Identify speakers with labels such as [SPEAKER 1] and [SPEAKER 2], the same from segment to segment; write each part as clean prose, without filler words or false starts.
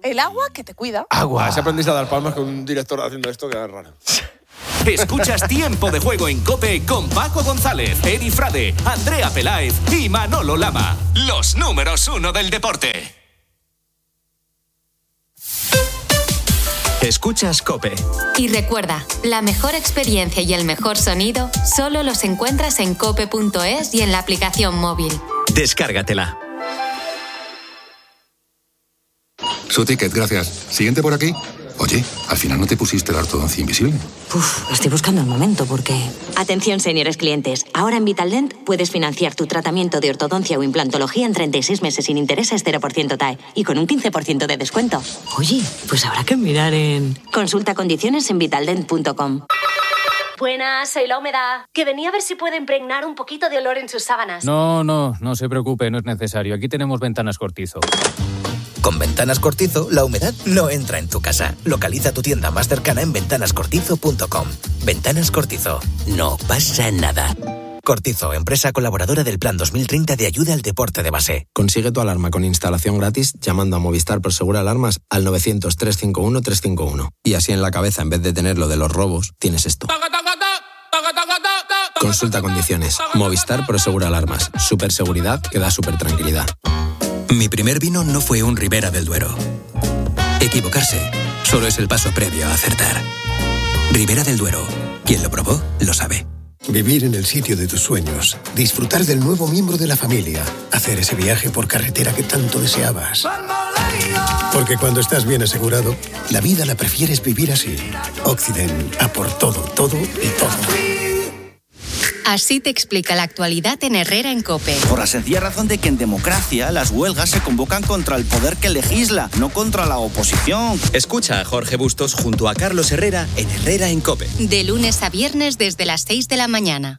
[SPEAKER 1] El agua que te cuida.
[SPEAKER 2] Agua. Si aprendiste a dar palmas con un director haciendo esto, queda raro.
[SPEAKER 3] Escuchas Tiempo de Juego en COPE con Paco González, Eri Frade, Andrea Peláez y Manolo Lama. Los números 1 del deporte. Escuchas COPE.
[SPEAKER 4] Y recuerda, la mejor experiencia y el mejor sonido solo los encuentras en cope.es y en la aplicación móvil.
[SPEAKER 3] Descárgatela.
[SPEAKER 5] Su ticket, gracias. Siguiente por aquí. Oye, al final no te pusiste la ortodoncia invisible.
[SPEAKER 6] Estoy buscando el momento porque...
[SPEAKER 7] Atención, señores clientes. Ahora en Vitaldent puedes financiar tu tratamiento de ortodoncia o implantología en 36 meses sin intereses 0% TAE y con un 15% de descuento.
[SPEAKER 6] Oye, pues habrá que mirar en...
[SPEAKER 7] Consulta condiciones en vitaldent.com.
[SPEAKER 8] Buenas, soy la humedad. Que venía a ver si puedo impregnar un poquito de olor en sus sábanas.
[SPEAKER 9] No se preocupe, no es necesario. Aquí tenemos Ventanas Cortizo.
[SPEAKER 10] Con Ventanas Cortizo, la humedad no entra en tu casa. Localiza tu tienda más cercana en ventanascortizo.com. Ventanas Cortizo. No pasa nada. Cortizo, empresa colaboradora del Plan 2030 de ayuda al deporte de base.
[SPEAKER 11] Consigue tu alarma con instalación gratis llamando a Movistar Prosegur Alarmas al 900-351-351. Y así en la cabeza, en vez de tener lo de los robos, tienes esto. Consulta condiciones. Movistar Prosegur Alarmas. Superseguridad que da supertranquilidad.
[SPEAKER 3] Mi primer vino no fue un Ribera del Duero. Equivocarse solo es el paso previo a acertar. Ribera del Duero. Quien lo probó, lo sabe.
[SPEAKER 12] Vivir en el sitio de tus sueños, disfrutar del nuevo miembro de la familia, hacer ese viaje por carretera que tanto deseabas. Porque cuando estás bien asegurado, la vida la prefieres vivir así. Occident, a por todo, todo y todo.
[SPEAKER 4] Así te explica la actualidad en Herrera en COPE.
[SPEAKER 13] Por la sencilla razón de que en democracia las huelgas se convocan contra el poder que legisla, no contra la oposición.
[SPEAKER 3] Escucha a Jorge Bustos junto a Carlos Herrera en Herrera en COPE.
[SPEAKER 4] De lunes a viernes desde las 6 de la mañana.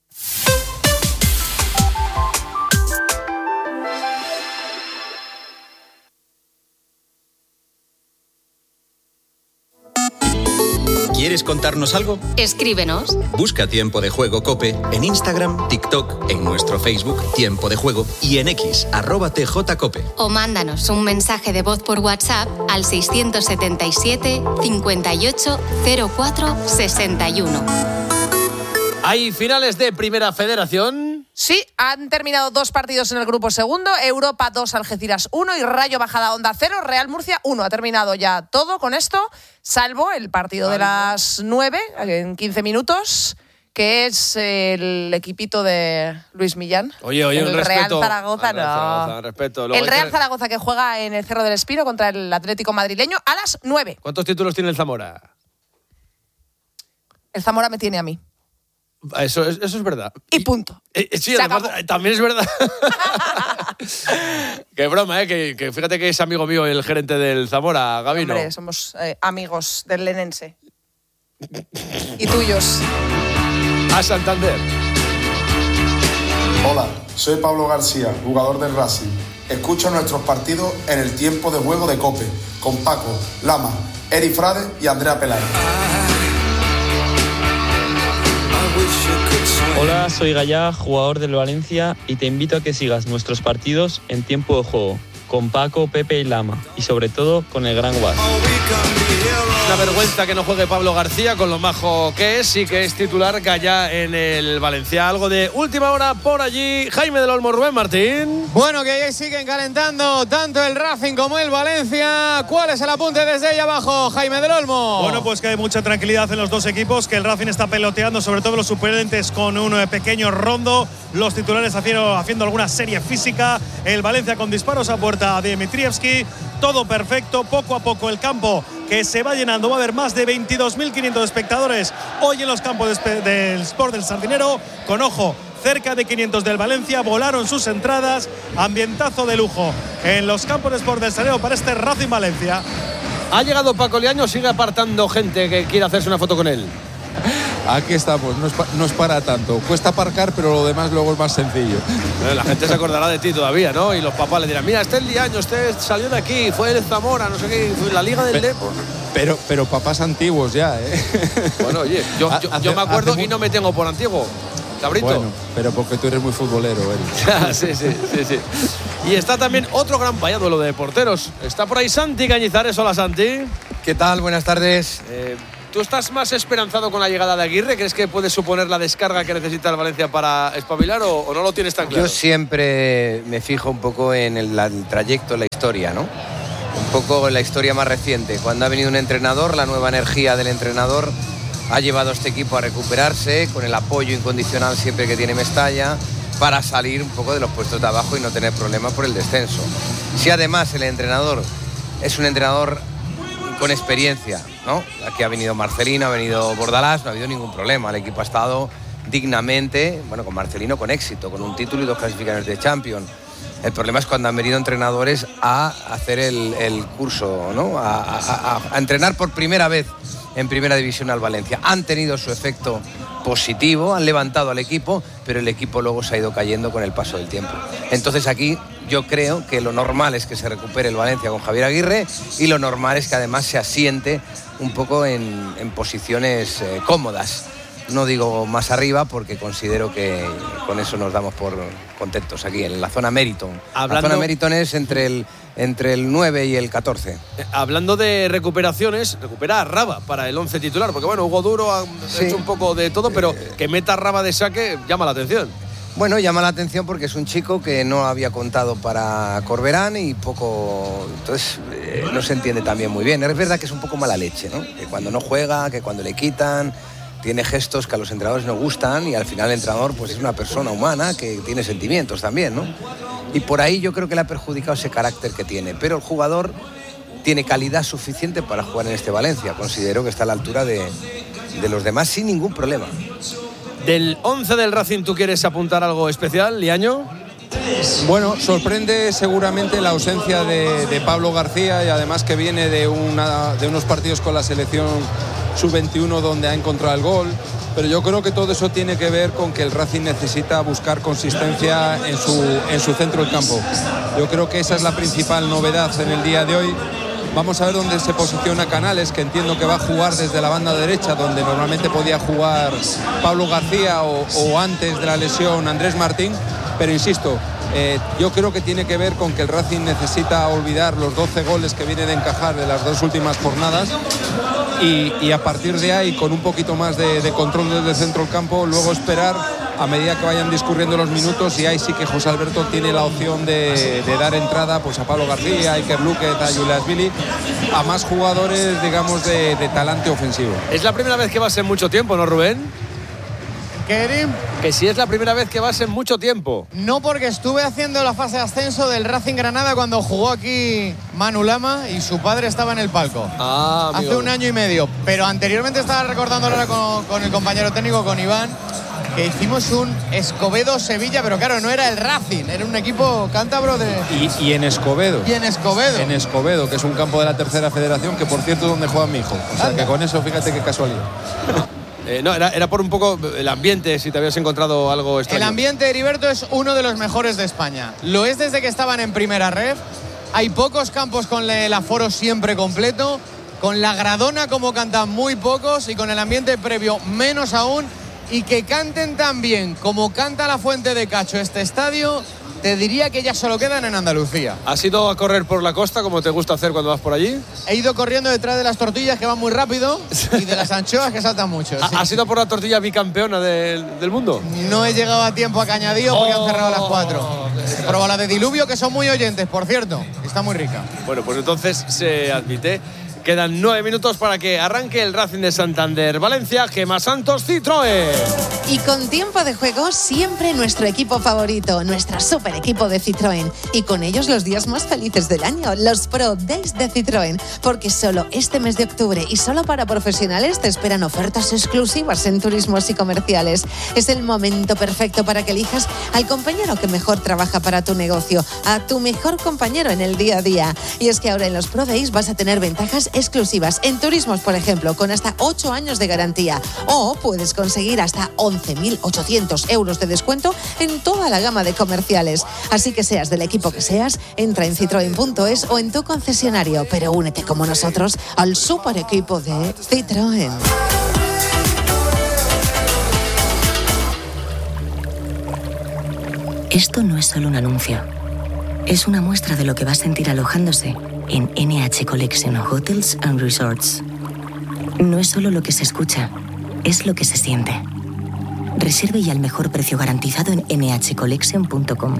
[SPEAKER 3] ¿Quieres contarnos algo?
[SPEAKER 4] Escríbenos.
[SPEAKER 3] Busca Tiempo de Juego COPE en Instagram, TikTok, en nuestro Facebook Tiempo de Juego y en X, @TJCOPE.
[SPEAKER 4] O mándanos un mensaje de voz por WhatsApp al 677 58 04 61.
[SPEAKER 2] ¿Hay finales de Primera Federación?
[SPEAKER 1] Sí, han terminado 2 partidos en el grupo segundo, Europa 2, Algeciras 1 y Rayo Majadahonda 0, Real Murcia 1. Ha terminado ya todo con esto, salvo el partido de las 9, en 15 minutos, que es el equipito de Luis Millán.
[SPEAKER 2] Oye,
[SPEAKER 1] el
[SPEAKER 2] un respeto.
[SPEAKER 1] Real Zaragoza, no.
[SPEAKER 2] Zaragoza, respeto. Luego
[SPEAKER 1] el Real Zaragoza que juega en el Cerro del Espino contra el Atlético Madrileño a las 9.
[SPEAKER 2] ¿Cuántos títulos tiene el Zamora?
[SPEAKER 1] El Zamora me tiene a mí.
[SPEAKER 2] Eso es verdad.
[SPEAKER 1] Y punto.
[SPEAKER 2] Sí, además, también es verdad. Qué broma, que fíjate que es amigo mío el gerente del Zamora, Gabino.
[SPEAKER 1] Hombre, somos amigos del lenense. Y tuyos.
[SPEAKER 2] A Santander.
[SPEAKER 14] Hola, soy Pablo García, jugador del Racing. Escucho nuestros partidos en el Tiempo de Juego de COPE, con Paco, Lama, Eri Frade y Andrea Peláez.
[SPEAKER 15] Hola, soy Gallá, jugador del Valencia, y te invito a que sigas nuestros partidos en Tiempo de Juego, con Paco, Pepe y Lama, y sobre todo con el Gran Guas.
[SPEAKER 2] Una vergüenza que no juegue Pablo García con lo majo que es y que es titular Gallá en el Valencia. Algo de última hora por allí. Jaime del Olmo, Rubén Martín.
[SPEAKER 16] Bueno, que ahí siguen calentando tanto el Racing como el Valencia. ¿Cuál es el apunte desde ahí abajo, Jaime del Olmo?
[SPEAKER 17] Bueno, pues que hay mucha tranquilidad en los dos equipos, que el Racing está peloteando, sobre todo los suplentes, con un pequeño rondo. Los titulares haciendo alguna serie física. El Valencia con disparos a puerta de Dimitrievski. Todo perfecto, poco a poco el campo que se va llenando. Va a haber más de 22.500 espectadores hoy en los campos del Sport del Sardinero. Con ojo, cerca de 500 del Valencia. Volaron sus entradas. Ambientazo de lujo en los campos de Sport del Sardinero para este Racing Valencia.
[SPEAKER 2] Ha llegado Paco Liaño, sigue apartando gente que quiere hacerse una foto con él.
[SPEAKER 18] Aquí estamos, no es para tanto. Cuesta aparcar, pero lo demás luego es más sencillo.
[SPEAKER 2] La gente se acordará de ti todavía, ¿no? Y los papás le dirán, mira, este es Liaño, este salió de aquí, fue el Zamora, no sé qué, fue la Liga del Depor.
[SPEAKER 18] Pero papás antiguos ya, ¿eh?
[SPEAKER 2] Bueno, oye, yo me acuerdo y no me tengo por antiguo. cabrito.
[SPEAKER 18] Bueno, pero porque tú eres muy futbolero, Eric.
[SPEAKER 2] sí. Y está también otro gran duelo de porteros. Está por ahí Santi Cañizares. Hola, Santi.
[SPEAKER 19] ¿Qué tal? Buenas tardes.
[SPEAKER 2] ¿Tú estás más esperanzado con la llegada de Aguirre? ¿Crees que puede suponer la descarga que necesita el Valencia para espabilar o no lo tienes tan claro?
[SPEAKER 19] Yo siempre me fijo un poco en el trayecto, la historia, ¿no? Un poco en la historia más reciente. Cuando ha venido un entrenador, la nueva energía del entrenador ha llevado a este equipo a recuperarse con el apoyo incondicional siempre que tiene Mestalla para salir un poco de los puestos de abajo y no tener problemas por el descenso. Si además el entrenador es un entrenador con experiencia, ¿no? Aquí ha venido Marcelino, ha venido Bordalás, no ha habido ningún problema. El equipo ha estado dignamente, bueno, con Marcelino con éxito, con un título y 2 clasificaciones de Champions. El problema es cuando han venido entrenadores a hacer el curso, ¿no? A entrenar por primera vez en Primera División al Valencia. Han tenido su efecto positivo, han levantado al equipo, pero el equipo luego se ha ido cayendo con el paso del tiempo. Entonces aquí yo creo que lo normal es que se recupere el Valencia con Javier Aguirre y lo normal es que además se asiente un poco en posiciones cómodas. No digo más arriba porque considero que con eso nos damos por contentos aquí, en la zona Meriton. La zona Meriton es entre el 9 y el 14.
[SPEAKER 2] Hablando de recuperaciones, recupera a Raba para el 11 titular, porque bueno, Hugo Duro ha hecho un poco de todo, pero que meta a Raba de saque llama la atención.
[SPEAKER 19] Bueno, llama la atención porque es un chico que no había contado para Corberán y poco, entonces no se entiende también muy bien. Es verdad que es un poco mala leche, ¿no? Que cuando no juega, que cuando le quitan, tiene gestos que a los entrenadores no gustan y al final el entrenador pues es una persona humana que tiene sentimientos también, ¿no? Y por ahí yo creo que le ha perjudicado ese carácter que tiene, pero el jugador tiene calidad suficiente para jugar en este Valencia. Considero que está a la altura de los demás sin ningún problema.
[SPEAKER 2] Del 11 del Racing, ¿tú quieres apuntar algo especial, Liaño?
[SPEAKER 18] Bueno, sorprende seguramente la ausencia de Pablo García y además que viene de unos partidos con la selección sub-21 donde ha encontrado el gol, pero yo creo que todo eso tiene que ver con que el Racing necesita buscar consistencia en su centro del campo. Yo creo que esa es la principal novedad en el día de hoy. Vamos a ver dónde se posiciona Canales, que entiendo que va a jugar desde la banda derecha, donde normalmente podía jugar Pablo García o antes de la lesión Andrés Martín, pero insisto, yo creo que tiene que ver con que el Racing necesita olvidar los 12 goles que viene de encajar de las 2 últimas jornadas y a partir de ahí, con un poquito más de control desde el centro del campo, luego esperar a medida que vayan discurriendo los minutos, y ahí sí que José Alberto tiene la opción de dar entrada pues a Pablo García, a Iker Luquet, a Julias Vili, a más jugadores, digamos, de talante ofensivo.
[SPEAKER 2] Es la primera vez que vas en mucho tiempo, ¿no, Rubén?
[SPEAKER 16] ¿Qué?
[SPEAKER 2] Que si es la primera vez que vas en mucho tiempo.
[SPEAKER 16] No, porque estuve haciendo la fase de ascenso del Racing Granada cuando jugó aquí Manu Lama y su padre estaba en el palco. Hace 1 año y medio. Pero anteriormente estaba recordando ahora con el compañero técnico, con Iván, que hicimos un Escobedo-Sevilla, pero claro, no era el Racing, era un equipo cántabro de...
[SPEAKER 18] Y en Escobedo.
[SPEAKER 16] Y en Escobedo.
[SPEAKER 18] En Escobedo, que es un campo de la tercera federación, que por cierto es donde juega mi hijo. O sea que con eso, fíjate qué casualidad.
[SPEAKER 2] No, era por un poco el ambiente, si te habías encontrado algo extraño.
[SPEAKER 16] El ambiente, Heriberto, es uno de los mejores de España. Lo es desde que estaban en primera ref. Hay pocos campos con el aforo siempre completo. Con la Gradona, como cantan, muy pocos. Y con el ambiente previo, menos aún. Y que canten tan bien como canta la Fuente de Cacho este estadio, te diría que ya solo quedan en Andalucía.
[SPEAKER 2] ¿Has ido a correr por la costa como te gusta hacer cuando vas por allí?
[SPEAKER 16] He ido corriendo detrás de las tortillas, que van muy rápido, y de las anchoas, que saltan mucho. Sí.
[SPEAKER 2] ¿Has ido por la tortilla bicampeona del mundo?
[SPEAKER 16] No he llegado a tiempo a Cañadío porque han cerrado a las 4. He probado la de Diluvio, que son muy oyentes, por cierto. Está muy rica.
[SPEAKER 2] Bueno, pues entonces se admite. Quedan 9 minutos para que arranque el Racing de Santander. Valencia, Gemma Santos, Citroën.
[SPEAKER 20] Y con tiempo de juego, siempre nuestro equipo favorito, nuestro super equipo de Citroën. Y con ellos los días más felices del año, los Pro Days de Citroën. Porque solo este mes de octubre y solo para profesionales te esperan ofertas exclusivas en turismos y comerciales. Es el momento perfecto para que elijas al compañero que mejor trabaja para tu negocio, a tu mejor compañero en el día a día. Y es que ahora en los Pro Days vas a tener ventajas exclusivas en turismos, por ejemplo, con hasta 8 años de garantía, o puedes conseguir hasta 11.800 euros de descuento en toda la gama de comerciales. Así que seas del equipo que seas, entra en citroen.es o en tu concesionario, pero únete como nosotros al super equipo de Citroën.
[SPEAKER 6] Esto no es solo un anuncio. Es una muestra de lo que va a sentir alojándose en NH Collection Hotels and Resorts. No es solo lo que se escucha, es lo que se siente. Reserve ya al mejor precio garantizado en nhcollection.com.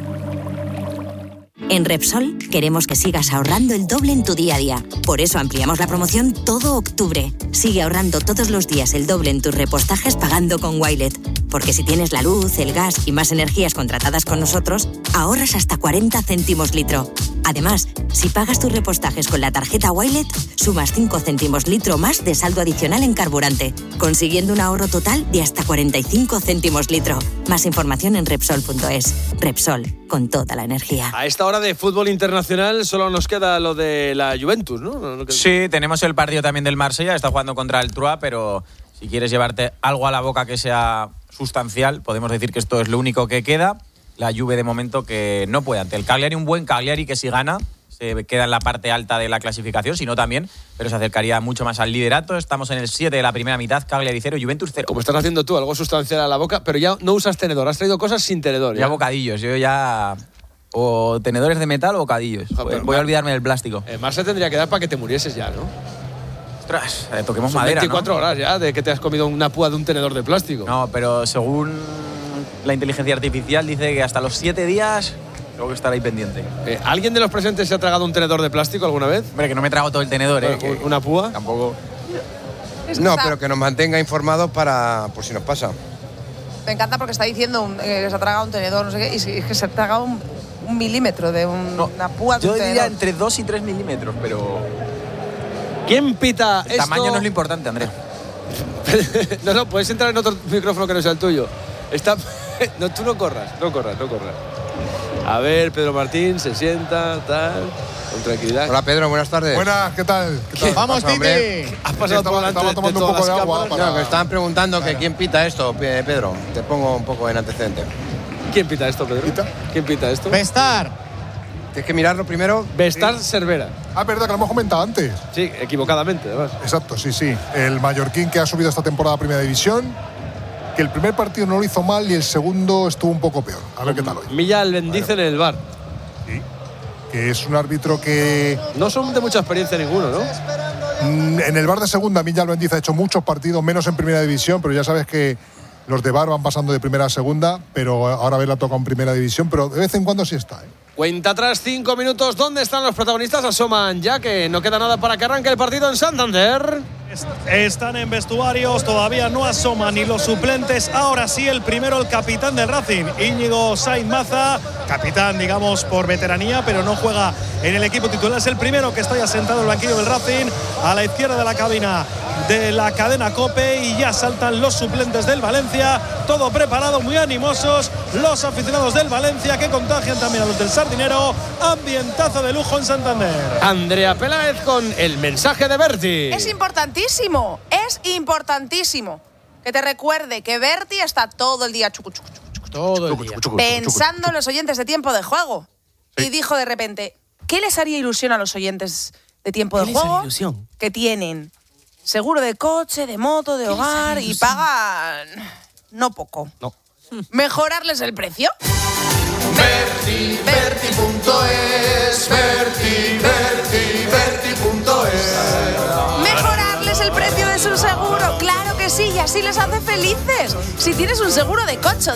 [SPEAKER 7] En Repsol queremos que sigas ahorrando el doble en tu día a día. Por eso ampliamos la promoción todo octubre. Sigue ahorrando todos los días el doble en tus repostajes pagando con Wilet. Porque si tienes la luz, el gas y más energías contratadas con nosotros, ahorras hasta 40 céntimos litro. Además, si pagas tus repostajes con la tarjeta Wilet, sumas 5 céntimos litro más de saldo adicional en carburante, consiguiendo un ahorro total de hasta 45 céntimos litro. Más información en Repsol.es. Repsol, con toda la energía.
[SPEAKER 2] A esta hora de fútbol internacional solo nos queda lo de la Juventus, ¿no?
[SPEAKER 21] Sí, tenemos el partido también del Marsella, está jugando contra el Troyes, pero si quieres llevarte algo a la boca que sea sustancial, podemos decir que esto es lo único que queda. La Juve de momento que no puede ante el Cagliari, un buen Cagliari que si gana se queda en la parte alta de la clasificación, si no también, pero se acercaría mucho más al liderato. Estamos en el 7 de la primera mitad, Cagliari 0, Juventus 0.
[SPEAKER 2] Como estás haciendo tú, algo sustancial a la boca, pero ya no usas tenedor, has traído cosas sin tenedor.
[SPEAKER 21] Ya bocadillos, yo ya... O tenedores de metal o bocadillos. Voy a olvidarme del plástico.
[SPEAKER 2] Más se tendría que dar para que te murieses ya, ¿no?
[SPEAKER 21] Ostras, toquemos
[SPEAKER 2] son
[SPEAKER 21] madera,
[SPEAKER 2] 24
[SPEAKER 21] ¿no?
[SPEAKER 2] horas ya de que te has comido una púa de un tenedor de plástico.
[SPEAKER 21] No, pero según la inteligencia artificial dice que hasta los 7 días tengo que estar ahí pendiente.
[SPEAKER 2] ¿Alguien de los presentes se ha tragado un tenedor de plástico alguna vez?
[SPEAKER 21] Hombre, que no me trago todo el tenedor, ¿eh?
[SPEAKER 2] ¿Una púa?
[SPEAKER 21] Tampoco.
[SPEAKER 19] No, pero que nos mantenga informados para por si nos pasa.
[SPEAKER 1] Me encanta porque está diciendo que se ha tragado un tenedor, no sé qué, y es que se ha tragado un milímetro de una púa de un tenedor.
[SPEAKER 21] Yo diría entre 2 y 3 milímetros, pero...
[SPEAKER 2] ¿Quién pita
[SPEAKER 21] el
[SPEAKER 2] esto?
[SPEAKER 21] Tamaño no es lo importante, Andrés.
[SPEAKER 2] No, puedes entrar en otro micrófono que no sea el tuyo. No, tú no corras. A ver, Pedro Martín se sienta, tal, con tranquilidad.
[SPEAKER 19] Hola, Pedro, buenas tardes.
[SPEAKER 22] Buenas, ¿qué tal?
[SPEAKER 16] Vamos, Titi.
[SPEAKER 2] Has pasado por delante
[SPEAKER 22] estaba tomando
[SPEAKER 2] de
[SPEAKER 22] un poco de
[SPEAKER 2] todas las
[SPEAKER 22] agua.
[SPEAKER 2] cámaras.
[SPEAKER 19] No, me estaban preguntando que quién pita esto, Pedro. Te pongo un poco en antecedente.
[SPEAKER 2] ¿Quién pita esto, Pedro? ¿Quién pita esto?
[SPEAKER 16] Vestar.
[SPEAKER 19] Tienes que mirarlo primero.
[SPEAKER 2] Vestar Cervera.
[SPEAKER 22] Ah, verdad, que lo hemos comentado antes.
[SPEAKER 2] Sí, equivocadamente, además.
[SPEAKER 22] Exacto, sí. El mallorquín que ha subido esta temporada a Primera División, que el primer partido no lo hizo mal y el segundo estuvo un poco peor. A ver qué tal hoy.
[SPEAKER 2] Milla el bendice en el VAR.
[SPEAKER 22] Sí, que es un árbitro que...
[SPEAKER 2] No son de mucha experiencia ninguno, ¿no?
[SPEAKER 22] En el VAR de segunda, Milla el bendice ha hecho muchos partidos, menos en Primera División, pero ya sabes que los de VAR van pasando de primera a segunda, pero ahora Vela toca en Primera División, pero de vez en cuando sí está, ¿eh?
[SPEAKER 2] Cuenta atrás 5 minutos. ¿Dónde están los protagonistas? Asoman ya que no queda nada para que arranque el partido en Santander.
[SPEAKER 17] Están en vestuarios, todavía no asoman ni los suplentes. Ahora sí, el primero, el capitán del Racing, Íñigo Sainz Maza, capitán, digamos, por veteranía, pero no juega en el equipo titular. Es el primero que está ya sentado en el banquillo del Racing, a la izquierda de la cabina de la cadena COPE, y ya saltan los suplentes del Valencia. Todo preparado, muy animosos los aficionados del Valencia, que contagian también a los del Sardinero. Ambientazo de lujo en Santander.
[SPEAKER 2] Andrea Peláez con el mensaje de Berti.
[SPEAKER 1] Es importantísimo que te recuerde que Berti está todo el día pensando en los oyentes de Tiempo de Juego. Sí. Y dijo de repente, ¿qué les haría ilusión a los oyentes de Tiempo de Juego? Que tienen seguro de coche, de moto, de hogar y pagan no poco.
[SPEAKER 2] No.
[SPEAKER 1] ¿Mejorarles el precio?
[SPEAKER 14] Berti.es, Berti.es.
[SPEAKER 1] ¿Mejorarles el precio de su seguro? Claro que sí, y así les hace felices. Si tienes un seguro de coche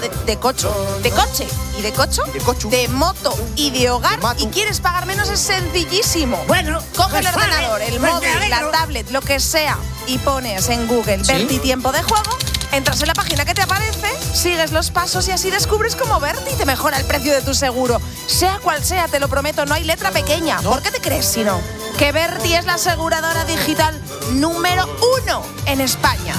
[SPEAKER 1] y de moto y de hogar y quieres pagar menos, es sencillísimo.
[SPEAKER 23] Bueno,
[SPEAKER 1] coge el ordenador, el móvil, la tablet, lo que sea, y pones en Google Berti Tiempo de Juego. Entras en la página que te aparece, sigues los pasos y así descubres cómo Berti te mejora el precio de tu seguro. Sea cual sea, te lo prometo, no hay letra pequeña. ¿No? ¿Por qué te crees si no? Que Berti es la aseguradora digital número 1 en España.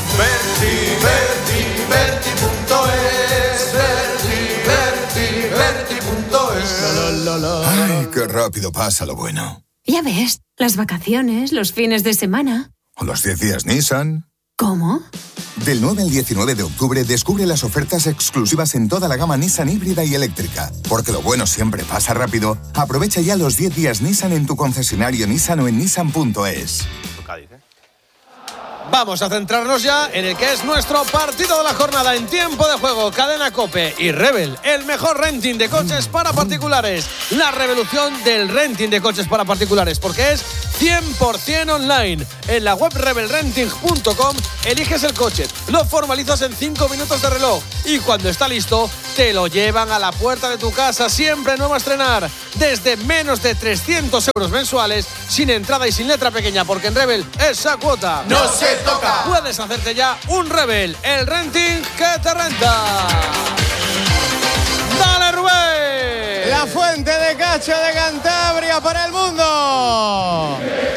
[SPEAKER 14] Berti.es.
[SPEAKER 5] Ay, qué rápido pasa lo bueno.
[SPEAKER 23] Ya ves, las vacaciones, los fines de semana.
[SPEAKER 5] O los 10 días Nissan.
[SPEAKER 23] ¿Cómo?
[SPEAKER 5] Del 9 al 19 de octubre descubre las ofertas exclusivas en toda la gama Nissan híbrida y eléctrica. Porque lo bueno siempre pasa rápido. Aprovecha ya los 10 días Nissan en tu concesionario Nissan o en nissan.es.
[SPEAKER 2] Vamos a centrarnos ya en el que es nuestro partido de la jornada en tiempo de juego. Cadena COPE y Rebel, el mejor renting de coches para particulares. La revolución del renting de coches para particulares, porque es 100% online. En la web rebelrenting.com eliges el coche, lo formalizas en 5 minutos de reloj y cuando está listo te lo llevan a la puerta de tu casa, siempre nuevo a estrenar, desde menos de 300 euros mensuales, sin entrada y sin letra pequeña, porque en Rebel esa cuota
[SPEAKER 8] no se toca.
[SPEAKER 2] Puedes hacerte ya un Rebel, el renting que te renta. ¡Dale, Rubén!
[SPEAKER 16] La fuente de Cacho de Cantabria para el mundo.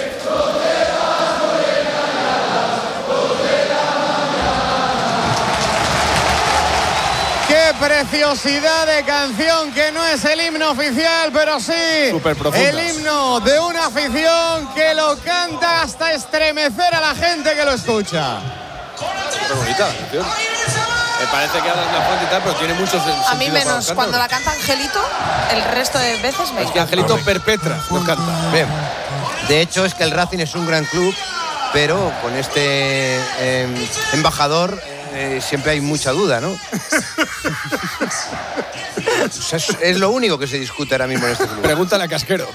[SPEAKER 16] ¡Qué preciosidad de canción! Que no es el himno oficial, pero sí el himno de una afición que lo canta hasta estremecer a la gente que lo escucha.
[SPEAKER 2] Qué bonita la canción. Me parece que habla de una fuente y tal, pero tiene muchos sentidos.
[SPEAKER 1] A mí menos, cuando la canta Angelito, el resto de veces me...
[SPEAKER 2] Es que Angelito perpetra, nos canta.
[SPEAKER 19] Bien. De hecho, es que el Racing es un gran club, pero con este embajador siempre hay mucha duda, ¿no? O sea, es lo único que se discute ahora mismo en este club.
[SPEAKER 2] Pregúntale a Casquero.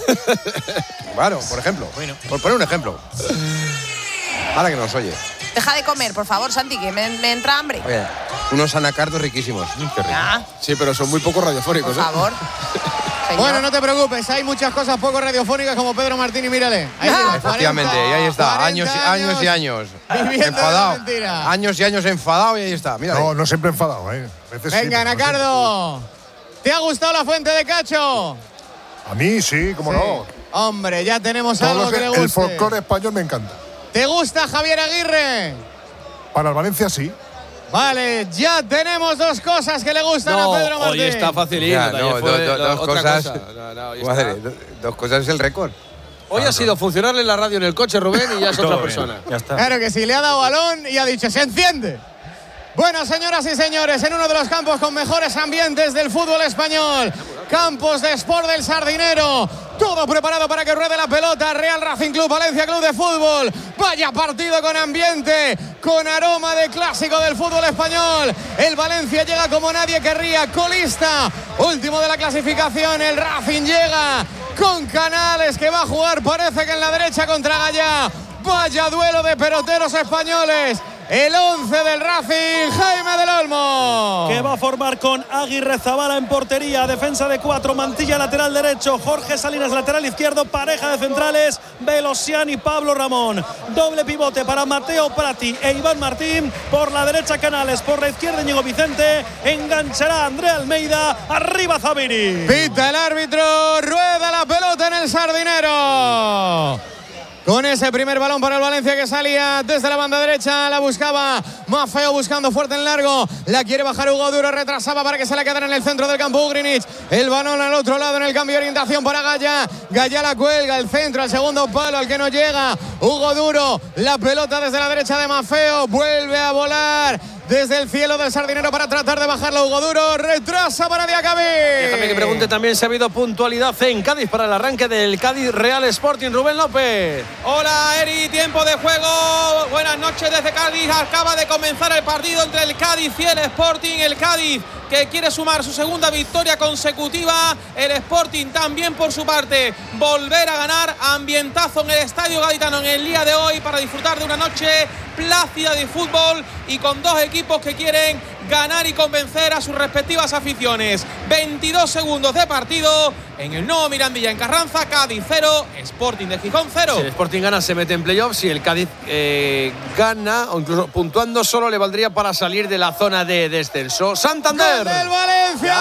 [SPEAKER 19] Claro, por ejemplo. Por poner un ejemplo. Ahora que nos oye.
[SPEAKER 1] Deja de comer, por favor, Santi, que me entra hambre.
[SPEAKER 19] Oye, unos anacardos riquísimos. Qué rico.
[SPEAKER 2] Sí, pero son muy poco radiofónicos.
[SPEAKER 1] Por favor.
[SPEAKER 16] Bueno, no te preocupes, hay muchas cosas poco radiofónicas como Pedro Martín y mírale. Ahí tiene,
[SPEAKER 19] efectivamente, 40, y ahí está, años y años. Enfadado. Años y años enfadado y ahí está. Mírale.
[SPEAKER 22] No siempre enfadado,
[SPEAKER 16] Venga, Anacardo. ¿Te ha gustado la fuente de Cacho?
[SPEAKER 22] A mí sí, cómo no.
[SPEAKER 16] Hombre, ya tenemos algo que le guste.
[SPEAKER 22] El folclore español me encanta.
[SPEAKER 16] ¿Te gusta Javier Aguirre?
[SPEAKER 22] Para el Valencia sí.
[SPEAKER 16] Vale, ya tenemos dos cosas que le gustan a Pedro Martín.
[SPEAKER 2] Hoy está facilito.
[SPEAKER 19] Dos cosas. Dos cosas es el récord.
[SPEAKER 2] Hoy ha sido funcionarle en la radio en el coche, Rubén, y ya es otra persona.
[SPEAKER 16] Ya está. Claro que sí, le ha dado balón y ha dicho, ¡se enciende! Bueno, señoras y señores, en uno de los campos con mejores ambientes del fútbol español, Campos de Sport del Sardinero, todo preparado para que ruede la pelota. Real Racing Club, Valencia Club de Fútbol. Vaya partido con ambiente, con aroma de clásico del fútbol español. El Valencia llega como nadie querría, colista, último de la clasificación. El Racing llega con Canales, que va a jugar, parece que en la derecha, contra Gallá. Vaya duelo de peloteros españoles. El 11 del Racing, Jaime del Olmo.
[SPEAKER 17] Que va a formar con Aguirre Zabala en portería, defensa de 4, Mantilla lateral derecho, Jorge Salinas lateral izquierdo, pareja de centrales, Velosian y Pablo Ramón. Doble pivote para Mateo Prati e Iván Martín, por la derecha Canales, por la izquierda Íñigo Vicente, enganchará Andrea Almeida, arriba Zabiri.
[SPEAKER 16] Pita el árbitro, rueda la pelota en el Sardinero. Con ese primer balón para el Valencia que salía desde la banda derecha, la buscaba Maffeo buscando fuerte en largo, la quiere bajar Hugo Duro, retrasaba para que se la quedara en el centro del campo Ugrinic, el balón al otro lado en el cambio de orientación para Gallá, Gallá la cuelga, el centro al segundo palo al que no llega Hugo Duro, la pelota desde la derecha de Maffeo, vuelve a volar desde el cielo del Sardinero para tratar de bajarlo Hugo Duro, retrasa para Diacabí.
[SPEAKER 2] Déjame que pregunte también si ha habido puntualidad en Cádiz para el arranque del Cádiz Real Sporting. Rubén López.
[SPEAKER 9] Hola Eri, tiempo de juego, buenas noches desde Cádiz. Acaba de comenzar el partido entre el Cádiz y el Sporting. El Cádiz que quiere sumar su segunda victoria consecutiva, el Sporting también por su parte volver a ganar. Ambientazo en el Estadio Gaditano en el día de hoy para disfrutar de una noche plácida de fútbol y con dos equipos que quieren ganar y convencer a sus respectivas aficiones. 22 segundos de partido en el nuevo Mirandilla en Carranza. Cádiz 0, Sporting de Gijón 0.
[SPEAKER 2] Si el Sporting gana se mete en playoffs, si el Cádiz gana o incluso puntuando solo le valdría para salir de la zona de descenso. Santander.
[SPEAKER 16] ¡Gol del Valencia!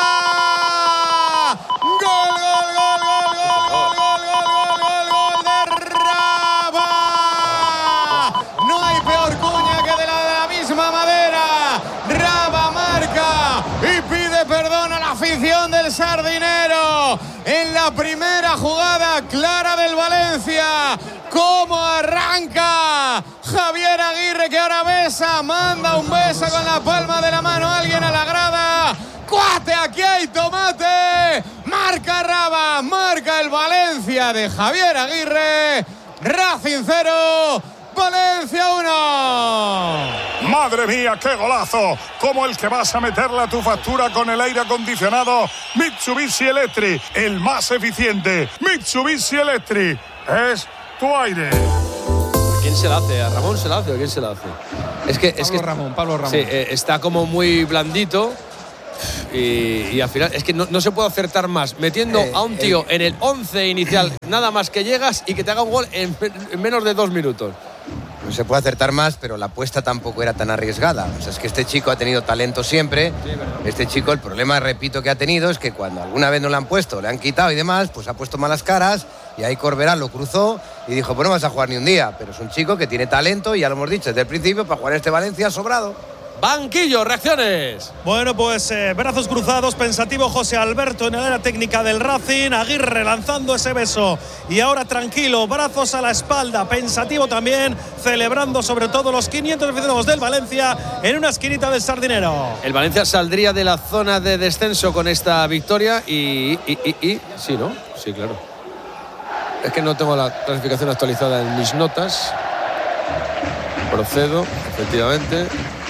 [SPEAKER 16] ¡Gol, gol, gol, gol, gol, gol, gol, gol, gol de Raba! No hay peor cuña que de la misma madera. Raba marca y pide perdón a la afición del Sardinero en la primera jugada clara del Valencia. ¿Cómo arranca Javier Aguirre, que ahora besa, manda un beso con la palma de la mano a alguien a la grada? ¡Cuate, aquí hay tomate! Marca Raba, marca el Valencia de Javier Aguirre. Racing 0, Valencia 1.
[SPEAKER 8] ¡Madre mía, qué golazo! Como el que vas a meterle a tu factura con el aire acondicionado Mitsubishi Electric, el más eficiente. Mitsubishi Electric es tu aire.
[SPEAKER 2] ¿Quién se la hace? ¿A Ramón se la hace o quién se la hace?
[SPEAKER 18] Pablo Ramón.
[SPEAKER 2] Sí, está como muy blandito. Y al final es que no se puede acertar más metiendo a un tío en el 11 inicial nada más que llegas y que te haga un gol en menos de 2 minutos.
[SPEAKER 19] No se puede acertar más, pero la apuesta tampoco era tan arriesgada. O sea, es que este chico ha tenido talento siempre. Sí, este chico, el problema, repito, que ha tenido es que cuando alguna vez no le han puesto, le han quitado y demás, pues ha puesto malas caras y ahí Corberán lo cruzó y dijo, pues no vas a jugar ni un día. Pero es un chico que tiene talento y ya lo hemos dicho desde el principio, para jugar este Valencia sobrado.
[SPEAKER 2] Banquillo, reacciones.
[SPEAKER 17] Bueno, pues brazos cruzados, pensativo José Alberto en el área técnica del Racing, Aguirre lanzando ese beso y ahora tranquilo, brazos a la espalda, pensativo también, celebrando sobre todo los 500 aficionados del Valencia en una esquinita del Sardinero.
[SPEAKER 2] El Valencia saldría de la zona de descenso con esta victoria y sí, ¿no? Sí, claro. Es que no tengo la clasificación actualizada en mis notas. Procedo, efectivamente.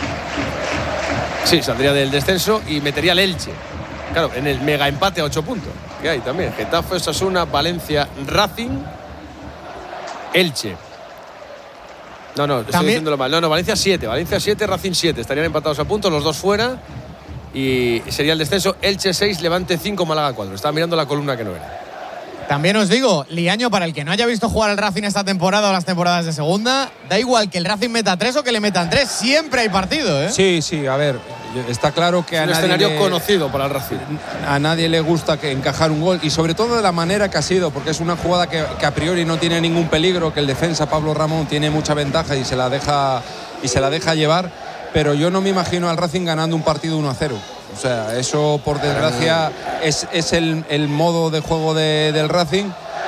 [SPEAKER 2] Sí, saldría del descenso y metería el Elche. Claro, en el mega empate a 8 puntos. Que hay también. Getafe, Osasuna, Valencia, Racing, Elche. No, estoy diciéndolo mal. No, Valencia 7, Racing 7. Estarían empatados a puntos, los dos fuera. Y sería el descenso Elche 6, Levante 5, Málaga 4. Estaba mirando la columna que no era.
[SPEAKER 16] También os digo, liaño para el que no haya visto jugar al Racing esta temporada o las temporadas de segunda, da igual que el Racing meta 3 o que le metan 3, siempre hay partido, ¿eh?
[SPEAKER 18] Sí, a ver, está claro que
[SPEAKER 2] es un escenario conocido para el Racing.
[SPEAKER 18] A nadie le gusta encajar un gol y sobre todo de la manera que ha sido, porque es una jugada que a priori no tiene ningún peligro, que el defensa Pablo Ramón tiene mucha ventaja y se la deja llevar, pero yo no me imagino al Racing ganando un partido 1-0. O sea, eso por desgracia es el modo de juego del Racing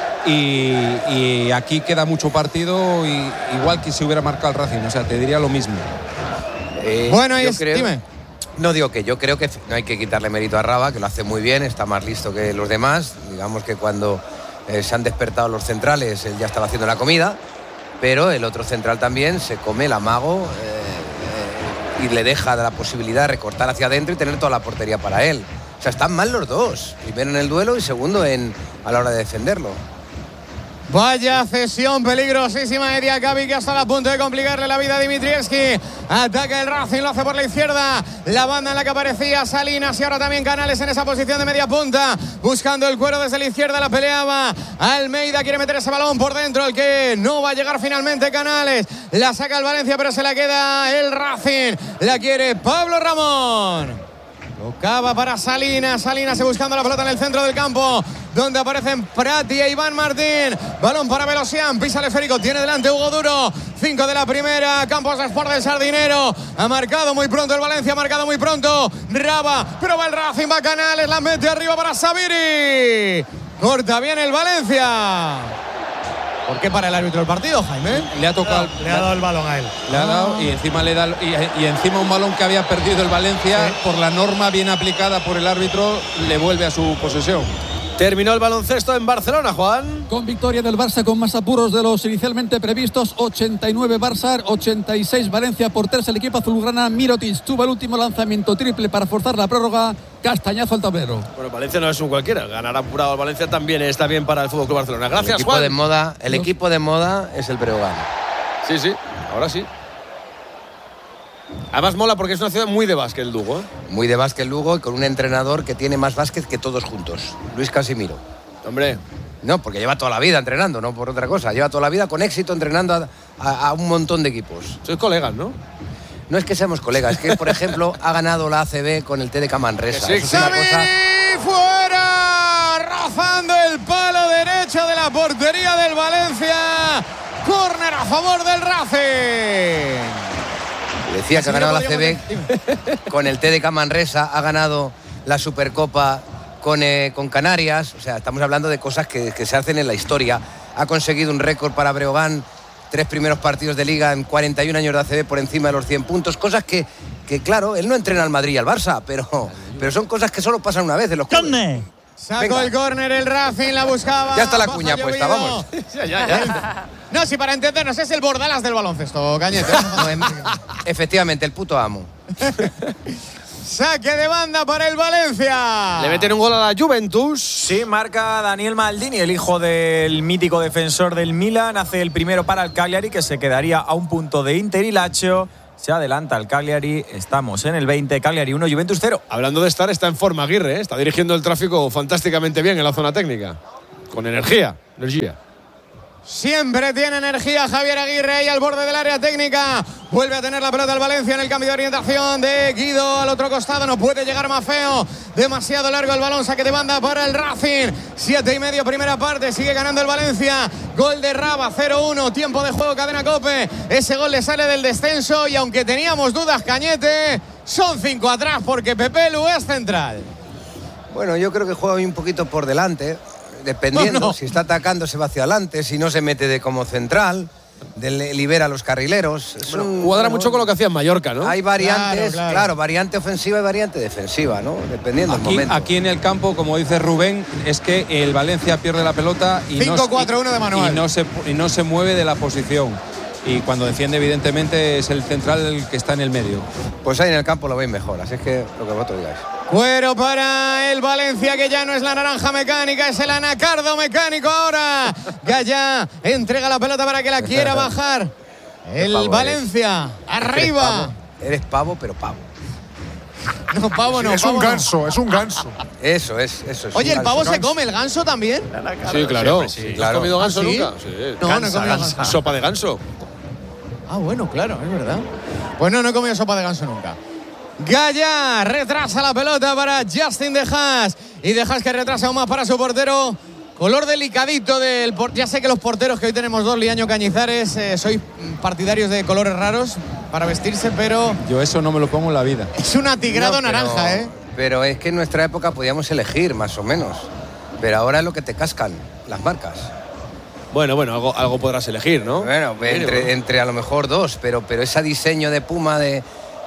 [SPEAKER 18] y aquí queda mucho partido igual que si hubiera marcado el Racing. O sea, te diría lo mismo.
[SPEAKER 16] Bueno,
[SPEAKER 19] dime. No digo que yo creo que no hay que quitarle mérito a Raba, que lo hace muy bien, está más listo que los demás. Digamos que cuando se han despertado los centrales, él ya estaba haciendo la comida, pero el otro central también se come el amago y le deja la posibilidad de recortar hacia adentro y tener toda la portería para él. O sea, están mal los dos. Primero en el duelo y segundo a la hora de defenderlo.
[SPEAKER 16] Vaya cesión peligrosísima de Diakabi, que está a punto de complicarle la vida a Dimitrievski. Ataca el Racing, lo hace por la izquierda. La banda en la que aparecía Salinas y ahora también Canales en esa posición de media punta. Buscando el cuero desde la izquierda, la peleaba Almeida, quiere meter ese balón por dentro, el que no va a llegar finalmente Canales. La saca el Valencia, pero se la queda el Racing. La quiere Pablo Ramón. Tocaba para Salinas buscando la pelota en el centro del campo, donde aparecen Prati e Iván Martín. Balón para Velosian, pisa el esférico, tiene delante Hugo Duro. 5 de la primera, Campos Sport del Sardinero. Ha marcado muy pronto el Valencia, ha marcado muy pronto Raba, pero va el Racing, va Canales, la mete arriba para Sabiri. Corta bien el Valencia. ¿Por qué para el árbitro el partido, Jaime?
[SPEAKER 17] Le ha tocado, le ha dado el balón a él.
[SPEAKER 18] Le ha dado y encima le da y encima un balón que había perdido el Valencia, sí, por la norma bien aplicada por el árbitro, le vuelve a su posesión.
[SPEAKER 2] Terminó el baloncesto en Barcelona, Juan.
[SPEAKER 10] Con victoria del Barça con más apuros de los inicialmente previstos. 89 Barça, 86 Valencia. Por 3 el equipo azulgrana. Mirotic tuvo el último lanzamiento triple para forzar la prórroga. Castañazo al tablero.
[SPEAKER 2] Bueno, Valencia no es un cualquiera. Ganar apurado al Valencia también está bien para el FC Barcelona. Gracias, Juan.
[SPEAKER 19] El equipo de moda es el Breogán.
[SPEAKER 2] Sí, ahora sí. Además mola porque es una ciudad muy de básquet el Lugo, ¿eh?
[SPEAKER 19] Muy de básquet el Lugo y con un entrenador que tiene más básquet que todos juntos, Luis Casimiro.
[SPEAKER 2] Hombre.
[SPEAKER 19] No, porque lleva toda la vida entrenando, no por otra cosa. Lleva toda la vida con éxito entrenando a un montón de equipos.
[SPEAKER 2] Sois colegas, ¿no?
[SPEAKER 19] No es que seamos colegas, es que, por ejemplo, ha ganado la ACB con el TDK Manresa.
[SPEAKER 16] Sí, es una cosa... fuera, rozando el palo derecho de la portería del Valencia. Córner a favor del Racing.
[SPEAKER 19] Decía que ha ganado la ACB con el TDK Manresa, ha ganado la Supercopa con Canarias. O sea, estamos hablando de cosas que se hacen en la historia. Ha conseguido un récord para Breogán, 3 primeros partidos de Liga en 41 años de ACB por encima de los 100 puntos. Cosas que claro, él no entrena al Madrid y al Barça, pero son cosas que solo pasan una vez en los clubes.
[SPEAKER 16] Sacó el córner el Racing, la buscaba.
[SPEAKER 19] Ya está la cuña puesta, vamos.
[SPEAKER 16] ya. No, si para entendernos es el Bordalas del baloncesto, Cañete.
[SPEAKER 19] Efectivamente, el puto amo.
[SPEAKER 16] Saque de banda para el Valencia.
[SPEAKER 2] Le meten un gol a la Juventus.
[SPEAKER 21] Sí, marca Daniel Maldini, el hijo del mítico defensor del Milan. Hace el primero para el Cagliari, que se quedaría a un punto de Inter y Lazio. Se adelanta el Cagliari. Estamos en el 20. Cagliari 1, Juventus 0.
[SPEAKER 2] Hablando de estar, está en forma Aguirre, ¿eh? Está dirigiendo el tráfico fantásticamente bien en la zona técnica. Con energía.
[SPEAKER 16] Siempre tiene energía Javier Aguirre y al borde del área técnica. Vuelve a tener la pelota el Valencia en el cambio de orientación de Guido al otro costado. No puede llegar más feo. Demasiado largo el balón. Saque de banda para el Racing. 7:30 primera parte. Sigue ganando el Valencia. Gol de Raba 0-1. Tiempo de juego, Cadena COPE. Ese gol le sale del descenso. Y aunque teníamos dudas, Cañete, son 5 atrás porque Pepe Lu es central.
[SPEAKER 19] Bueno, yo creo que juega hoy un poquito por delante. Dependiendo,
[SPEAKER 16] no.
[SPEAKER 19] Si está atacando se va hacia adelante, si no se mete de como central, libera a los carrileros.
[SPEAKER 2] Cuadra mucho con lo que hacía en Mallorca, ¿no?
[SPEAKER 19] Hay variantes,
[SPEAKER 16] claro.
[SPEAKER 19] Variante ofensiva y variante defensiva, ¿no? Dependiendo del momento.
[SPEAKER 18] Aquí en el campo, como dice Rubén, es que el Valencia pierde la pelota y
[SPEAKER 16] 5-4-1 de manual.
[SPEAKER 18] Y no se mueve de la posición. Y cuando defiende, evidentemente, es el central el que está en el medio.
[SPEAKER 19] Pues ahí en el campo lo veis mejor, así es que lo que vosotros digáis.
[SPEAKER 16] Cuero para el Valencia, que ya no es la naranja mecánica, es el anacardo mecánico ahora. Gaya entrega la pelota para que la quiera bajar. El Valencia, arriba.
[SPEAKER 19] Eres pavo, pero pavo.
[SPEAKER 16] No, pavo no.
[SPEAKER 22] Es un ganso, es un ganso.
[SPEAKER 19] Eso es.
[SPEAKER 16] Oye, ¿el pavo se come el ganso también?
[SPEAKER 2] Sí, claro.
[SPEAKER 19] Sí,
[SPEAKER 2] ¿Has comido ganso
[SPEAKER 16] ¿Ah, sí?
[SPEAKER 2] nunca? Sí.
[SPEAKER 16] No he comido ganso.
[SPEAKER 2] Sopa de ganso.
[SPEAKER 16] Ah, bueno, claro, es verdad. Pues no he comido sopa de ganso nunca. Gaya retrasa la pelota para Justin De Haas. Y De Haas que retrasa aún más para su portero. Color delicadito del portero. Ya sé que los porteros que hoy tenemos dos, Liaño Cañizares, sois partidarios de colores raros para vestirse, pero
[SPEAKER 18] Yo eso no me lo pongo en la vida.
[SPEAKER 16] es un atigrado naranja, ¿eh?
[SPEAKER 19] Pero es que en nuestra época podíamos elegir, más o menos. Pero ahora es lo que te cascan, las marcas.
[SPEAKER 2] Bueno, algo podrás elegir, ¿no?
[SPEAKER 19] Bueno, entre a lo mejor dos, pero ese diseño de Puma de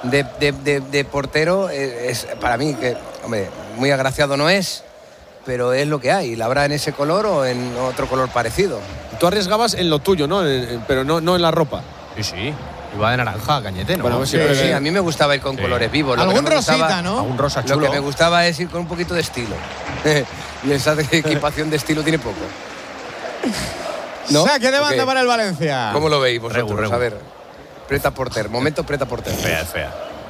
[SPEAKER 19] portero es para mí que, hombre, muy agraciado no es, pero es lo que hay. La habrá en ese color o en otro color parecido.
[SPEAKER 2] Tú arriesgabas en lo tuyo, ¿no? Pero no en la ropa.
[SPEAKER 11] Sí. Iba de naranja, Cañete, ¿no?
[SPEAKER 19] Bueno, sí, a mí me gustaba ir con colores vivos.
[SPEAKER 16] Algún rosita, ¿no?
[SPEAKER 11] Algún rosa chulo.
[SPEAKER 19] Lo que me gustaba es ir con un poquito de estilo. Y esa equipación de estilo tiene poco.
[SPEAKER 16] ¿No? Saque de banda para el Valencia.
[SPEAKER 19] ¿Cómo lo veis vosotros?
[SPEAKER 11] Regu.
[SPEAKER 19] A ver, Preta Porter. Momento Preta Porter.
[SPEAKER 11] Fea.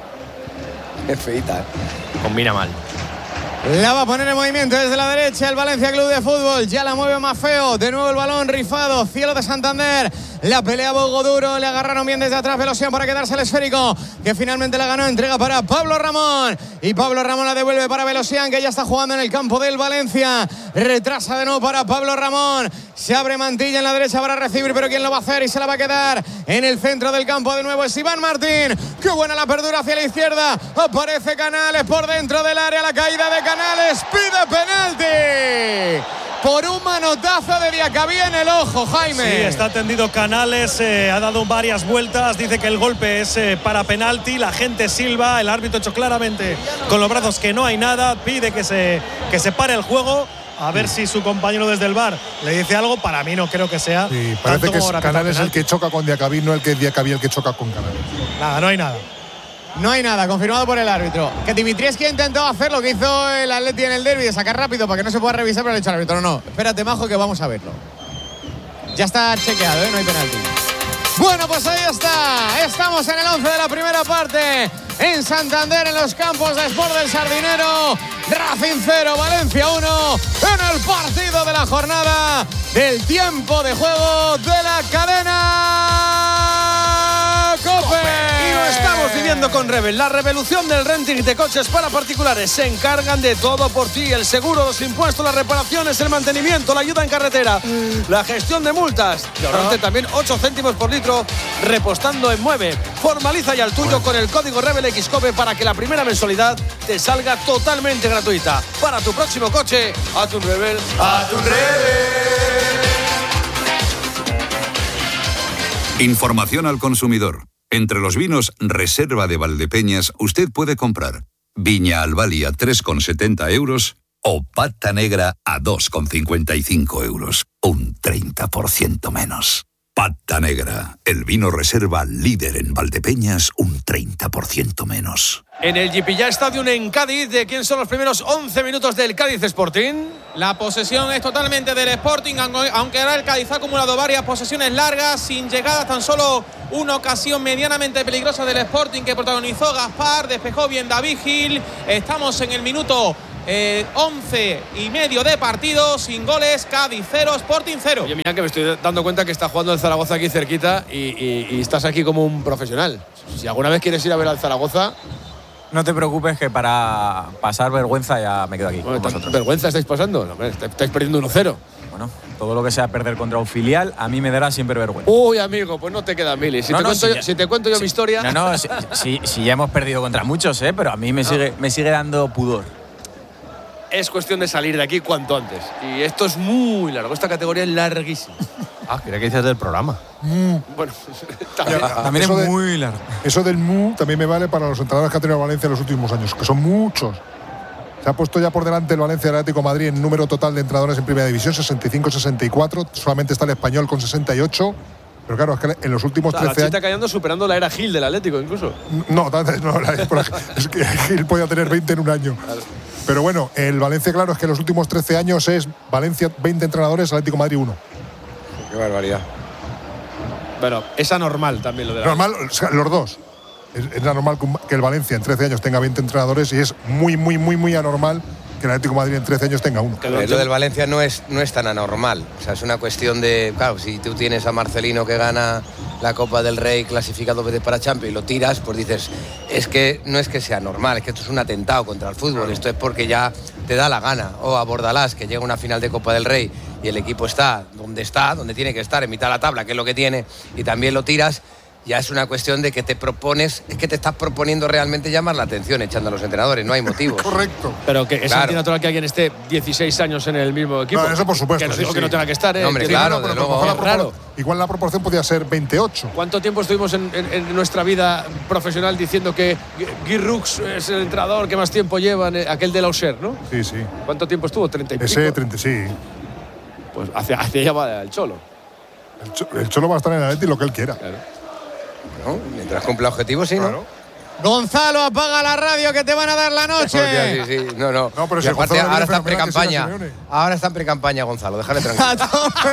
[SPEAKER 19] Es feita.
[SPEAKER 11] Combina mal.
[SPEAKER 16] La va a poner en movimiento desde la derecha el Valencia Club de Fútbol. Ya la mueve más feo. De nuevo el balón rifado. Cielo de Santander. La pelea Bogo Duro. Le agarraron bien desde atrás. Velosian para quedarse el esférico. Que finalmente la ganó. Entrega para Pablo Ramón. Y Pablo Ramón la devuelve para Velosian, que ya está jugando en el campo del Valencia. Retrasa de nuevo para Pablo Ramón. Se abre Mantilla en la derecha para recibir. Pero ¿quién lo va a hacer? Y se la va a quedar en el centro del campo. De nuevo es Iván Martín. Qué buena la apertura hacia la izquierda. Aparece Canales por dentro del área. La caída de Canales. Pide penalti. Por un manotazo de Diacabí en el ojo, Jaime.
[SPEAKER 17] Sí, está tendido Canales, ha dado varias vueltas, dice que el golpe es para penalti, la gente silba, el árbitro ha hecho claramente con los brazos que no hay nada, pide que se pare el juego. A ver si su compañero desde el VAR le dice algo. Para mí no creo que sea.
[SPEAKER 22] Sí, parece que es Canales el que choca con Diacabí, no el que es Diacabí el que choca con Canales.
[SPEAKER 17] Nada, no hay nada.
[SPEAKER 16] No hay nada, confirmado por el árbitro. Que Dimitrievski intentó hacer lo que hizo el Atleti en el derbi, de sacar rápido para que no se pueda revisar, pero le echó el árbitro. No, espérate, Majo, que vamos a verlo. Ya está chequeado, no hay penalti. Bueno, pues ahí está. Estamos en el 11 de la primera parte. En Santander, en los campos de Sport del Sardinero. Racing 0, Valencia 1. En el partido de la jornada del tiempo de juego de la cadena COPE.
[SPEAKER 2] Y lo estamos viviendo con Rebel, la revolución del renting de coches para particulares. Se encargan de todo por ti: el seguro, los impuestos, las reparaciones, el mantenimiento, la ayuda en carretera, la gestión de multas y ahorrarte también 8 céntimos por litro repostando en Mueve. Formaliza ya el tuyo con el código RebelXCOPE para que la primera mensualidad te salga totalmente gratuita. Para tu próximo coche, haz un Rebel.
[SPEAKER 12] ¡Haz un Rebel!
[SPEAKER 13] Información al consumidor. Entre los vinos Reserva de Valdepeñas usted puede comprar Viña Albalia 3,70 € O pata negra a 2,55 €. Un 30% menos. Pata negra, el vino reserva líder en Valdepeñas, un 30% menos.
[SPEAKER 2] En el Jipilla Stadium en Cádiz, ¿de quién son los primeros 11 minutos del Cádiz Sporting?
[SPEAKER 9] La posesión es totalmente del Sporting, aunque ahora el Cádiz ha acumulado varias posesiones largas, sin llegadas, tan solo una ocasión medianamente peligrosa del Sporting que protagonizó Gaspar, despejó bien David Gil. Estamos en el minuto 11 y medio de partido, sin goles, Cádiz 0, Sporting 0.
[SPEAKER 2] Oye, mira que me estoy dando cuenta que está jugando el Zaragoza aquí cerquita y estás aquí como un profesional. Si alguna vez quieres ir a ver al Zaragoza...
[SPEAKER 21] No te preocupes, que para pasar vergüenza ya me quedo aquí.
[SPEAKER 2] Bueno, ¿vergüenza estáis pasando? No, estáis perdiendo 1-0.
[SPEAKER 21] Bueno, todo lo que sea perder contra un filial, a mí me dará siempre vergüenza.
[SPEAKER 2] Uy, amigo, pues no te queda mili. Si te cuento yo mi historia...
[SPEAKER 21] Si ya hemos perdido contra muchos, pero a mí me sigue dando pudor.
[SPEAKER 2] Es cuestión de salir de aquí cuanto antes. Y esto es muy largo, esta categoría es larguísima.
[SPEAKER 11] Quería que dices del programa.
[SPEAKER 2] Bueno,
[SPEAKER 21] también es muy largo.
[SPEAKER 22] Eso del también me vale para los entrenadores que ha tenido Valencia en los últimos años, que son muchos. Se ha puesto ya por delante el Valencia del Atlético de Madrid en número total de entrenadores en Primera División, 65-64. Solamente está el Español con 68. Pero claro, es que en los últimos 13 años...
[SPEAKER 2] está cayendo superando la era Gil del Atlético, incluso.
[SPEAKER 22] No, es que Gil podía tener 20 en un año. Claro. Pero bueno, el Valencia, claro, es que en los últimos 13 años es Valencia 20 entrenadores, Atlético de Madrid 1.
[SPEAKER 2] Qué barbaridad. Bueno, es anormal también lo de la...
[SPEAKER 22] Normal, o sea, los dos. Es anormal que el Valencia en 13 años tenga 20 entrenadores y es muy anormal que el Atlético de Madrid en 13 años tenga 1.
[SPEAKER 19] Lo del Valencia no es tan anormal. O sea, es una cuestión de... Claro, si tú tienes a Marcelino que gana la Copa del Rey, clasifica 2 veces para Champions y lo tiras, pues dices, es que no es que sea normal, es que esto es un atentado contra el fútbol. Claro. Esto es porque ya te da la gana. O a Bordalás, que llega a una final de Copa del Rey y el equipo está, donde tiene que estar, en mitad de la tabla, que es lo que tiene, y también lo tiras. Ya es una cuestión de que te estás proponiendo realmente llamar la atención echando a los entrenadores, no hay motivos.
[SPEAKER 22] Correcto.
[SPEAKER 2] Pero que es antinatural que alguien esté 16 años en el mismo equipo.
[SPEAKER 22] No, eso por supuesto.
[SPEAKER 2] Que no digo que no tenga que estar,
[SPEAKER 19] No, hombre, claro, de luego.
[SPEAKER 22] Claro. Igual la proporción podía ser 28.
[SPEAKER 2] ¿Cuánto tiempo estuvimos en nuestra vida profesional diciendo que Guy Rux es el entrenador que más tiempo lleva, aquel de Lauser, ¿no?
[SPEAKER 22] Sí, sí.
[SPEAKER 2] ¿Cuánto tiempo estuvo? 30 y pico.
[SPEAKER 22] Ese 30, sí.
[SPEAKER 2] Pues hacia allá va el Cholo.
[SPEAKER 22] El Cholo va a estar en el Atleti lo que él quiera.
[SPEAKER 2] Claro.
[SPEAKER 19] ¿No? Mientras cumpla objetivos, sí,
[SPEAKER 22] claro.
[SPEAKER 19] ¿no?
[SPEAKER 16] Gonzalo, apaga la radio que te van a dar la noche.
[SPEAKER 19] Sí. No,
[SPEAKER 22] pero si
[SPEAKER 19] aparte, ahora está en
[SPEAKER 22] pre-campaña.
[SPEAKER 19] Ahora está en pre-campaña, Gonzalo, déjale tranquilo.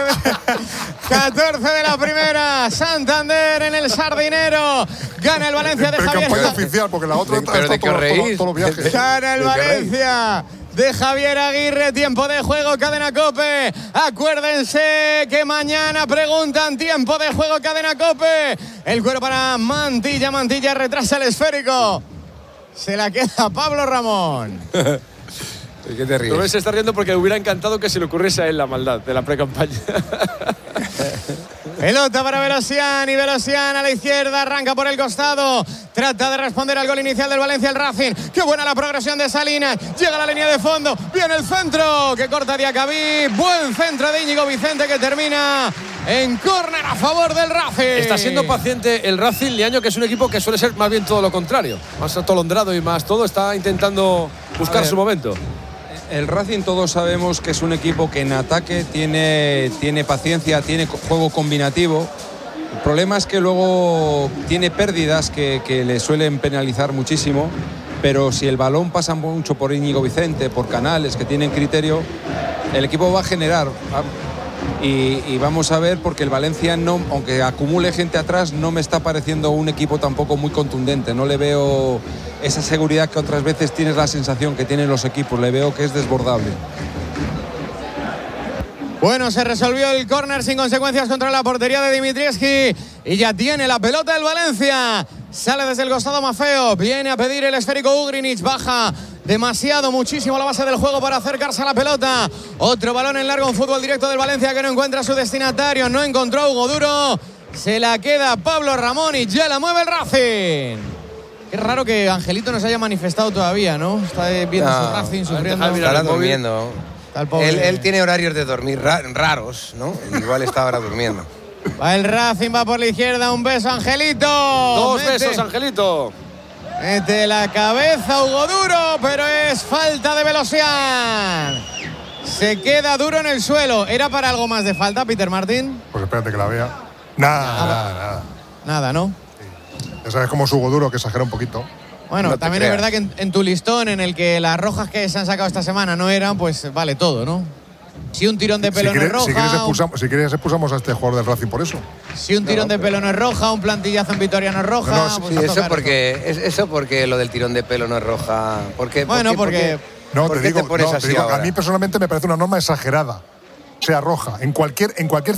[SPEAKER 16] 14 de la primera. Santander en el Sardinero. Gana el Valencia de Javier.
[SPEAKER 22] Pre-campaña oficial, porque la otra
[SPEAKER 19] está
[SPEAKER 22] todos los viajes.
[SPEAKER 16] Gana el Valencia de Javier Aguirre. Tiempo de juego, Cadena COPE. Acuérdense que mañana preguntan tiempo de juego, Cadena COPE. El cuero para Mantilla retrasa el esférico. Se la queda Pablo Ramón.
[SPEAKER 19] ¿Qué te ríes?
[SPEAKER 2] No se está riendo porque le hubiera encantado que se le ocurriese a él la maldad de la pre-campaña.
[SPEAKER 16] Pelota para Velosian y Velosian a la izquierda, arranca por el costado, trata de responder al gol inicial del Valencia, el Racing. Qué buena la progresión de Salinas, llega a la línea de fondo, viene el centro que corta Diacabí, buen centro de Íñigo Vicente que termina en córner a favor del Racing.
[SPEAKER 2] Está siendo paciente el Racing Liaño, que es un equipo que suele ser más bien todo lo contrario, más atolondrado y más todo, está intentando buscar su momento.
[SPEAKER 18] El Racing todos sabemos que es un equipo que en ataque tiene paciencia, tiene juego combinativo. El problema es que luego tiene pérdidas que le suelen penalizar muchísimo, pero si el balón pasa mucho por Íñigo Vicente, por Canales, que tienen criterio, el equipo va a generar. Y vamos a ver, porque el Valencia, no, aunque acumule gente atrás, no me está pareciendo un equipo tampoco muy contundente. No le veo esa seguridad que otras veces tienes la sensación que tienen los equipos. Le veo que es desbordable.
[SPEAKER 16] Bueno, se resolvió el córner sin consecuencias contra la portería de Dimitrievski y ya tiene la pelota el Valencia. Sale desde el costado Mafeo, viene a pedir el esférico Ugrinic, baja muchísimo la base del juego para acercarse a la pelota. Otro balón en largo, un fútbol directo del Valencia que no encuentra a su destinatario, no encontró a Hugo Duro, se la queda Pablo Ramón y ya la mueve el Racing. Qué raro que Angelito no se haya manifestado todavía, ¿no? Está viendo su Racing sufriendo.
[SPEAKER 19] Estará durmiendo. Él tiene horarios de dormir raros, ¿no? Igual está ahora durmiendo.
[SPEAKER 16] Va el Racing, va por la izquierda, un beso Angelito.
[SPEAKER 2] Dos besos Angelito.
[SPEAKER 16] Mete la cabeza Hugo Duro, pero es falta de Velosian. Se queda Duro en el suelo. ¿Era para algo más de falta, Peter Martin?
[SPEAKER 22] Pues espérate que la vea. Nada.
[SPEAKER 16] Nada, ¿no?
[SPEAKER 22] Sí. Ya sabes cómo es Hugo Duro, que exagera un poquito.
[SPEAKER 16] Bueno, no también es verdad que en tu listón, en el que las rojas que se han sacado esta semana no eran, pues vale todo, ¿no? Si un tirón de pelo no es roja…
[SPEAKER 22] Si quieres expulsamos a este jugador del Racing por eso.
[SPEAKER 16] Si un tirón de pelo no es roja, un plantillazo en Vitoria no es roja…
[SPEAKER 19] Sí, eso porque lo del tirón de pelo no es roja. ¿Por qué te pones así ahora?
[SPEAKER 22] A mí personalmente me parece una norma exagerada. Sea roja. En cualquier